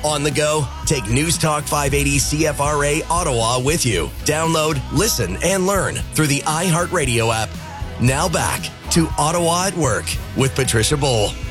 On the go? Take News Talk 580 CFRA Ottawa with you. Download, listen, and learn through the iHeartRadio app. Now back to Ottawa at Work with Patricia Bowl.